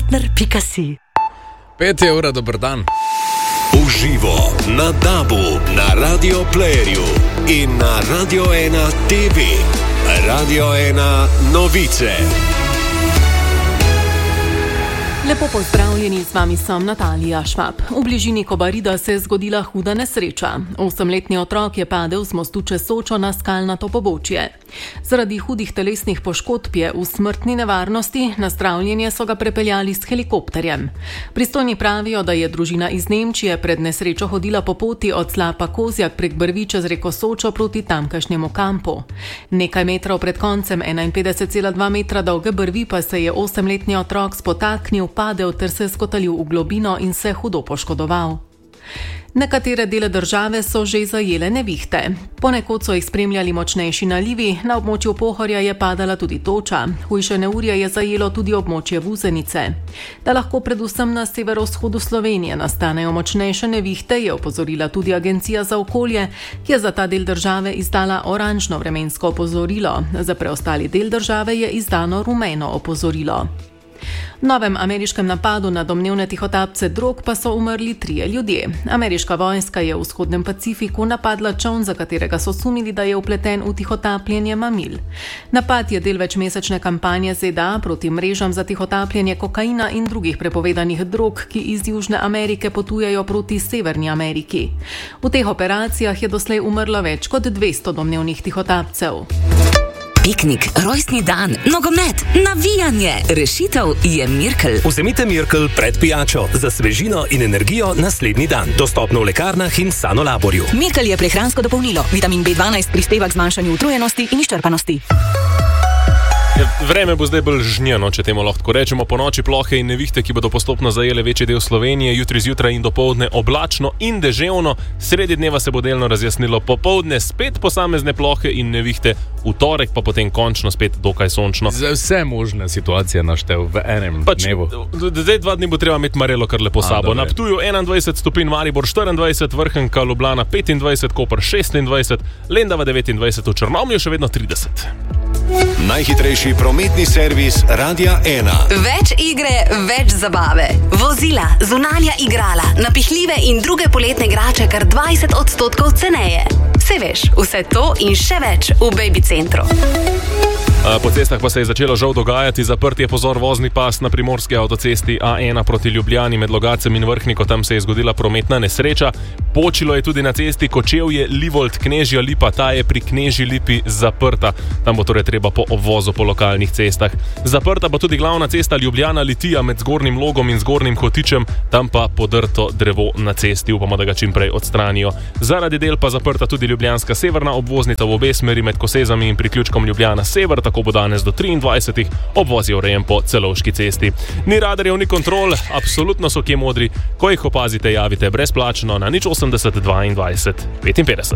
partner.si. 5 ura, dober dan. Uživo na DAB-u, na Radio Playerju in na Radio 1 TV. Radio 1 novice. Lepo pozdravljeni, z vami sem Natalija Švab. V bližini Kobarida se je zgodila huda nesreča. 8-letni otrok je padel z mostu čez Sočo na skalnato pobočje. Zaradi hudih telesnih poškodb je v smrtni nevarnosti, na zdravljenje so ga prepeljali s helikopterjem. Pristojni pravijo, da je družina iz Nemčije pred nesrečo hodila po poti od Slapa Kozjak prek Brvi čez reko Sočo proti tamkajšnjemu kampu. Nekaj metrov pred koncem 51,2 metra dolge Brvi pa se je 8-letni otrok spotaknil, padel ter se skotalil v globino in se hudo poškodoval. Nekatere dele države so že zajele nevihte. Ponekod so jih spremljali močnejši nalivi, na območju Pohorja je padala tudi toča. Hujše neurje je zajelo tudi območje Vuzenice. Da lahko predvsem na severovzhodu Slovenije nastanejo močnejše nevihte, je opozorila tudi Agencija za okolje, ki je za ta del države izdala oranžno vremensko opozorilo. Za preostali del države je izdano rumeno opozorilo. V novem ameriškem napadu na domnevne tihotapce drog pa so umrli 3 ljudje. Ameriška vojska je v vzhodnem Pacifiku napadla čoln, za katerega so sumili, da je vpleten v tihotapljenje mamil. Napad je del večmesečne kampanje ZDA proti mrežam za tihotapljenje kokaina in drugih prepovedanih drog, ki iz Južne Amerike potujejo proti Severni Ameriki. V teh operacijah je doslej umrlo več kot 200 domnevnih tihotapcev. Piknik, rojstni dan, nogomet, navijanje. Rešitev je Mirkel. Vzemite Mirkel pred pijačo za svežino in energijo naslednji dan. Dostopno v lekarnah in Sanolaborju. Mirkel je prehransko dopolnilo. Vitamin B12 prispeva k zmanjšanju utrujenosti in izčrpanosti. Vreme bo zdaj bolj žnjeno, če temu lahko rečemo. Po noči plohe in nevihte, ki bodo postopno zajele večji del Slovenije, jutri zjutraj in dopoldne oblačno in deževno. Sredi dneva se bo delno razjasnilo, popoldne spet posamezne plohe in nevihte, v torek pa potem končno spet dokaj sončno. Za vse možne situacije naštel v enem dnevu. Zdaj 2 dni bo treba imeti marelo kar lepo sabo. Na Ptuju 21 stopinj, Maribor 24, Vrhnika, Ljubljana 25, Koper 26, Lendava 29, v Črnomlju še vedno 30. Najhitrejši prometni servis Radia 1. Več igre, več zabave. Vozila, zunanja igrala, napihljive in druge poletne igrače kar 20% ceneje. Se veš, vse to in še več v Baby Centru. Po cestah pa se je začelo žal dogajati. Zaprt je pozor vozni pas na primorski avtocesti A1 proti Ljubljani med Logacem in Vrhniko. Tam se je zgodila prometna nesreča. Počilo je tudi na cesti Kočevje Livold Knežja Lipa. Ta je pri Knežji Lipi zaprta. Tam bo torej treba po obvozu po lokalnih cestah. Zaprta pa tudi glavna cesta Ljubljana Litija med Zgornjim Logom in Zgornjim Hotičem. Tam pa podrto drevo na cesti. Upamo, da ga čim prej odstranijo. Zaradi del pa zaprta tudi ljubljanska severna obvoznica v obe smeri med Kosezami in priključkom Ljubljana Sever. Tako bo danes do 23. obvoz je urejen po Celovški cesti. Ni radarjev, ni kontrol, absolutno so kje modri. Ko jih opazite, javite brezplačno na 080 22 55.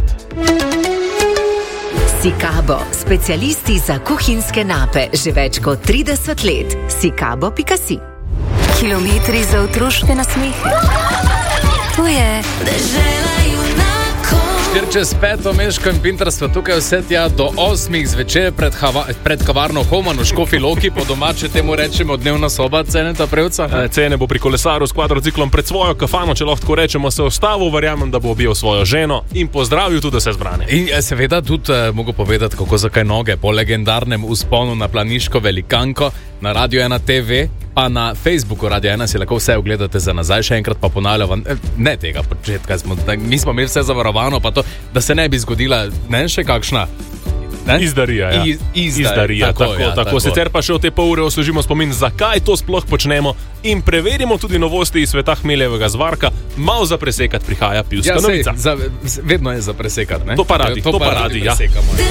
Sikabo, specialisti za kuhinjske nape, že več kot 30 let. Sikabo.si. Kilometri za otroške nasmehe. To je dežela junakov. Ker čez 5. meško in pintarstvo tukaj vse tja do 8. zvečer pred kavarno Homan v Škofji Loki, po domače temu rečemo dnevna soba, ceneta prevca. Cene bo pri kolesaru s kvadrociklom pred svojo kafano, če lahko rečemo, se ostavil, verjamem, da bo objel svojo ženo in pozdravil tudi vse zbrane. In seveda tudi mogo povedati, kako zakaj noge po legendarnem vzponu na planiško velikanko na Radio 1 TV, pa na Facebooku Radio 1 si lahko vse ogledate za nazaj, še enkrat pa ponavljam, ne tega početka, mi smo imeli vse zavarovano, pa to, da se ne bi zgodila, ne še kakšna izdarija, ja. Izdarija, tako. Sicer pa še v te pol ure osvežimo spomin, zakaj to sploh počnemo in preverimo tudi novosti iz sveta hmeljevega zvarka. Mal za presekat prihaja pivska novica. Vedno je za presekat, ne? To pa radi, ja.